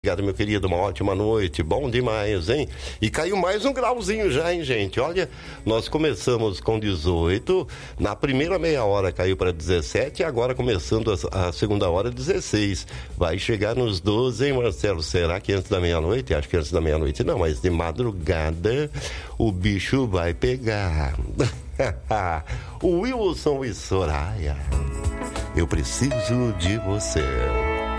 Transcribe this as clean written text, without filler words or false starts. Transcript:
Obrigado, meu querido, uma ótima noite, bom demais, hein? E caiu mais um grauzinho já, hein, gente? Olha, nós começamos com 18, na primeira meia hora caiu para 17 e agora começando a segunda hora 16. Vai chegar nos 12, hein, Marcelo? Será que antes da meia-noite? Acho que antes da meia-noite não, mas de madrugada o bicho vai pegar. O Wilson e Soraya, eu preciso de você.